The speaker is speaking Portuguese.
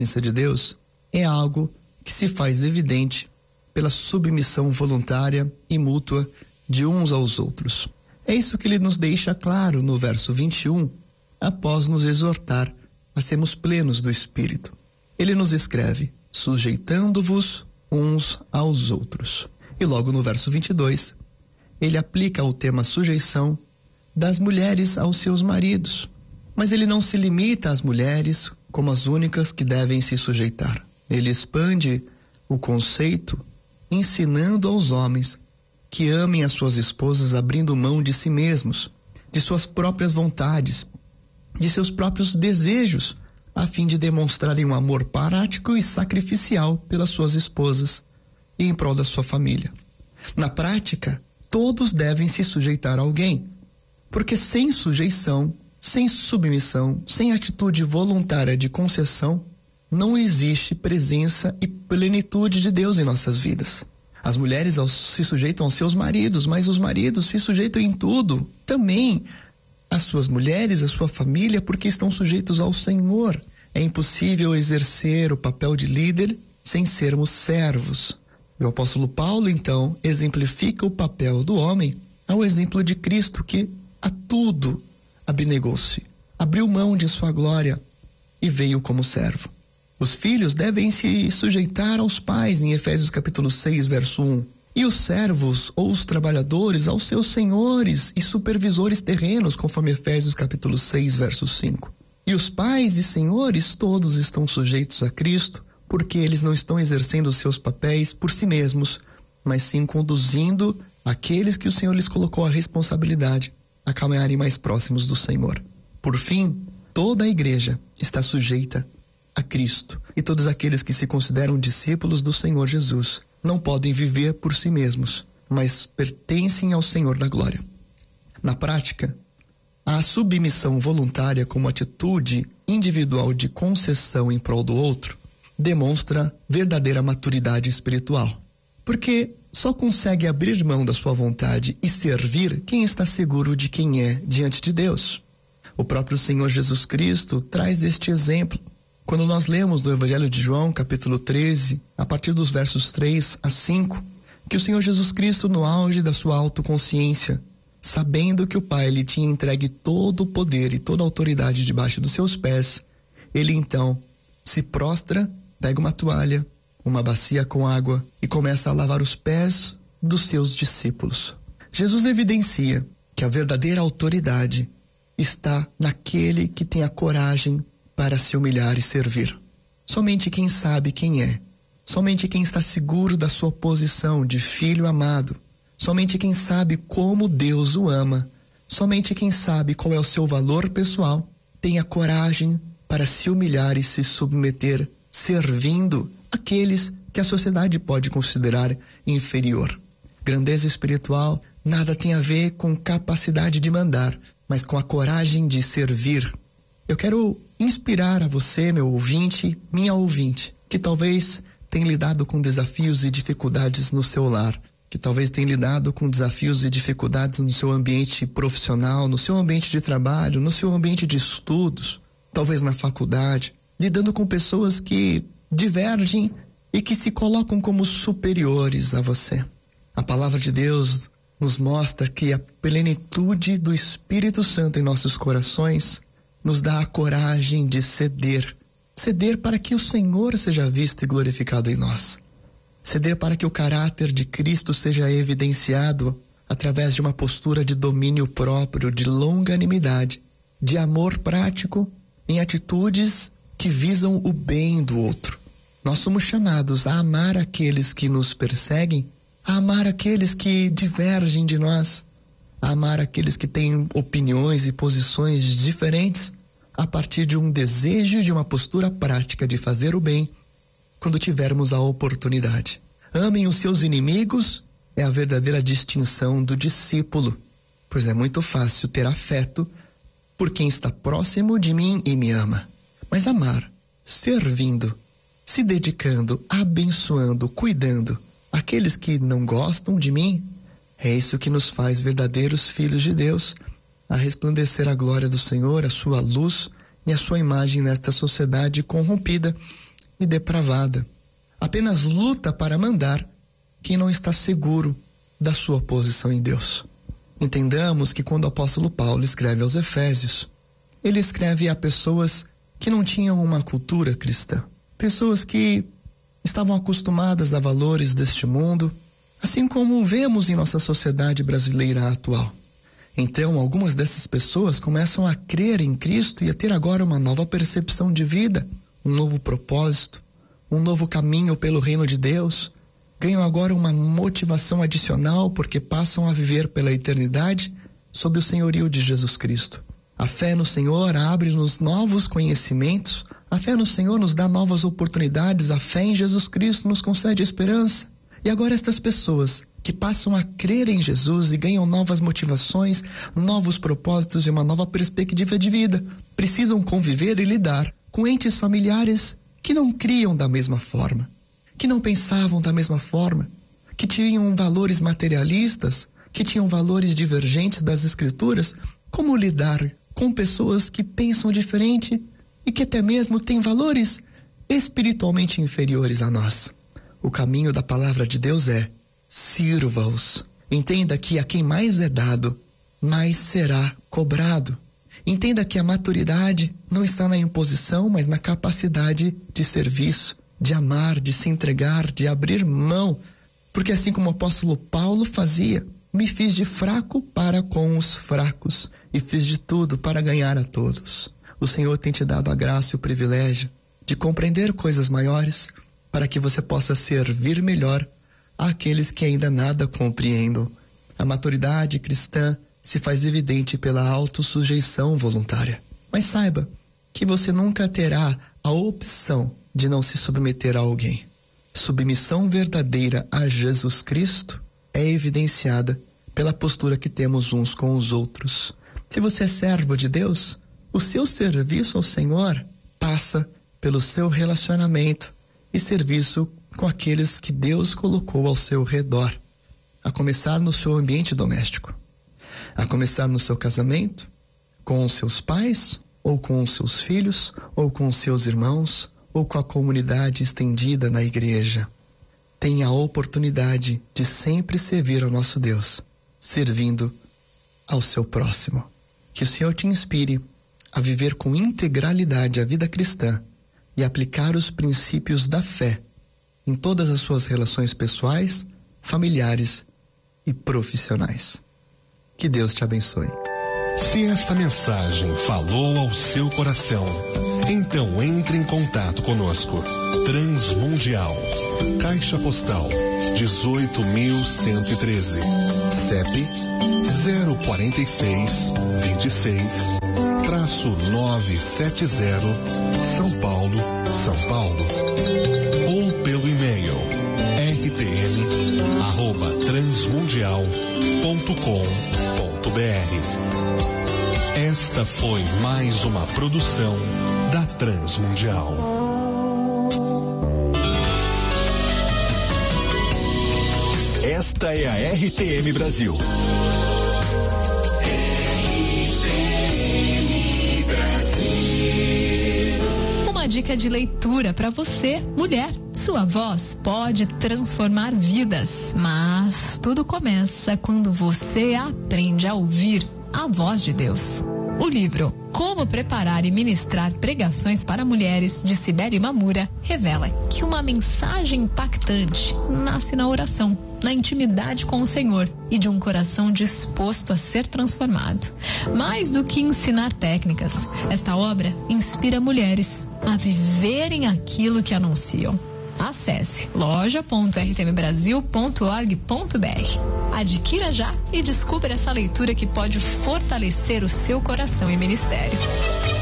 presença de Deus é algo que se faz evidente pela submissão voluntária e mútua de uns aos outros. É isso que ele nos deixa claro no verso 21, após nos exortar a sermos plenos do Espírito. Ele nos escreve: sujeitando-vos uns aos outros. E logo no verso 22, ele aplica o tema sujeição das mulheres aos seus maridos. Mas ele não se limita às mulheres como as únicas que devem se sujeitar. Ele expande o conceito, ensinando aos homens que amem as suas esposas abrindo mão de si mesmos, de suas próprias vontades, de seus próprios desejos, a fim de demonstrarem um amor prático e sacrificial pelas suas esposas e em prol da sua família. Na prática, todos devem se sujeitar a alguém, porque sem sujeição, sem submissão, sem atitude voluntária de concessão, não existe presença e plenitude de Deus em nossas vidas. As mulheres se sujeitam aos seus maridos, mas os maridos se sujeitam em tudo, também às suas mulheres, à sua família, porque estão sujeitos ao Senhor. É impossível exercer o papel de líder sem sermos servos. O apóstolo Paulo, então, exemplifica o papel do homem ao exemplo de Cristo, que a tudo abnegou-se, abriu mão de sua glória e veio como servo. Os filhos devem se sujeitar aos pais, em Efésios capítulo 6, verso 1. E os servos ou os trabalhadores aos seus senhores e supervisores terrenos, conforme Efésios capítulo 6, verso 5. E os pais e senhores todos estão sujeitos a Cristo, porque eles não estão exercendo os seus papéis por si mesmos, mas sim conduzindo aqueles que o Senhor lhes colocou a responsabilidade a caminharem mais próximos do Senhor. Por fim, toda a igreja está sujeita a Cristo, e todos aqueles que se consideram discípulos do Senhor Jesus não podem viver por si mesmos, mas pertencem ao Senhor da glória. Na prática, a submissão voluntária como atitude individual de concessão em prol do outro demonstra verdadeira maturidade espiritual, porque só consegue abrir mão da sua vontade e servir quem está seguro de quem é diante de Deus. O próprio Senhor Jesus Cristo traz este exemplo quando nós lemos do Evangelho de João, capítulo 13, a partir dos versos 3 a 5, que o Senhor Jesus Cristo, no auge da sua autoconsciência, sabendo que o Pai lhe tinha entregue todo o poder e toda a autoridade debaixo dos seus pés, ele então se prostra, pega uma toalha, uma bacia com água e começa a lavar os pés dos seus discípulos. Jesus evidencia que a verdadeira autoridade está naquele que tem a coragem para se humilhar e servir. Somente quem sabe quem é, somente quem está seguro da sua posição de filho amado, somente quem sabe como Deus o ama, somente quem sabe qual é o seu valor pessoal, tem a coragem para se humilhar e se submeter, servindo aqueles que a sociedade pode considerar inferior. Grandeza espiritual nada tem a ver com capacidade de mandar, mas com a coragem de servir. Eu quero inspirar a você, meu ouvinte, minha ouvinte, que talvez tenha lidado com desafios e dificuldades no seu lar, que talvez tenha lidado com desafios e dificuldades no seu ambiente profissional, no seu ambiente de trabalho, no seu ambiente de estudos, talvez na faculdade, lidando com pessoas que divergem e que se colocam como superiores a você. A palavra de Deus nos mostra que a plenitude do Espírito Santo em nossos corações nos dá a coragem de ceder para que o Senhor seja visto e glorificado em nós. Ceder para que o caráter de Cristo seja evidenciado através de uma postura de domínio próprio, de longanimidade, de amor prático em atitudes que visam o bem do outro. Nós somos chamados a amar aqueles que nos perseguem, a amar aqueles que divergem de nós, a amar aqueles que têm opiniões e posições diferentes, a partir de um desejo e de uma postura prática de fazer o bem quando tivermos a oportunidade. Amem os seus inimigos é a verdadeira distinção do discípulo, pois é muito fácil ter afeto por quem está próximo de mim e me ama. Mas amar, servindo, se dedicando, abençoando, cuidando aqueles que não gostam de mim, é isso que nos faz verdadeiros filhos de Deus, a resplandecer a glória do Senhor, a sua luz e a sua imagem nesta sociedade corrompida e depravada. Apenas luta para mandar quem não está seguro da sua posição em Deus. Entendamos que quando o apóstolo Paulo escreve aos Efésios, ele escreve a pessoas que não tinham uma cultura cristã. Pessoas que estavam acostumadas a valores deste mundo, assim como vemos em nossa sociedade brasileira atual. Então, algumas dessas pessoas começam a crer em Cristo e a ter agora uma nova percepção de vida, um novo propósito, um novo caminho pelo reino de Deus. Ganham agora uma motivação adicional porque passam a viver pela eternidade sob o senhorio de Jesus Cristo. A fé no Senhor abre-nos novos conhecimentos, a fé no Senhor nos dá novas oportunidades, a fé em Jesus Cristo nos concede esperança. E agora estas pessoas que passam a crer em Jesus e ganham novas motivações, novos propósitos e uma nova perspectiva de vida, precisam conviver e lidar com entes familiares que não criam da mesma forma, que não pensavam da mesma forma, que tinham valores materialistas, que tinham valores divergentes das Escrituras. Como lidar com pessoas que pensam diferente e que até mesmo têm valores espiritualmente inferiores a nós? O caminho da palavra de Deus é: sirva-os. Entenda que a quem mais é dado, mais será cobrado. Entenda que a maturidade não está na imposição, mas na capacidade de serviço, de amar, de se entregar, de abrir mão. Porque assim como o apóstolo Paulo fazia, me fiz de fraco para com os fracos e fiz de tudo para ganhar a todos. O Senhor tem te dado a graça e o privilégio de compreender coisas maiores para que você possa servir melhor àqueles que ainda nada compreendam. A maturidade cristã se faz evidente pela autossujeição voluntária. Mas saiba que você nunca terá a opção de não se submeter a alguém. Submissão verdadeira a Jesus Cristo é evidenciada pela postura que temos uns com os outros. Se você é servo de Deus, o seu serviço ao Senhor passa pelo seu relacionamento e serviço com aqueles que Deus colocou ao seu redor, a começar no seu ambiente doméstico, a começar no seu casamento, com os seus pais, ou com os seus filhos, ou com os seus irmãos, ou com a comunidade estendida na igreja. Tenha a oportunidade de sempre servir ao nosso Deus, servindo ao seu próximo. Que o Senhor te inspire a viver com integralidade a vida cristã e aplicar os princípios da fé em todas as suas relações pessoais, familiares e profissionais. Que Deus te abençoe. Se esta mensagem falou ao seu coração, então entre em contato conosco. Transmundial, Caixa Postal 18.113, CEP 046 26-970, São Paulo, São Paulo. Ou pelo e-mail rtm@transmundial.com.br. Esta foi mais uma produção da Transmundial. Esta é a RTM Brasil. RTM Brasil. Uma dica de leitura para você, mulher. Sua voz pode transformar vidas, mas tudo começa quando você aprende a ouvir a voz de Deus. O livro Como Preparar e Ministrar Pregações para Mulheres, de Cibele Mamura, revela que uma mensagem impactante nasce na oração, na intimidade com o Senhor e de um coração disposto a ser transformado. Mais do que ensinar técnicas, esta obra inspira mulheres a viverem aquilo que anunciam. Acesse loja.rtmbrasil.org.br. Adquira já e descubra essa leitura que pode fortalecer o seu coração e ministério.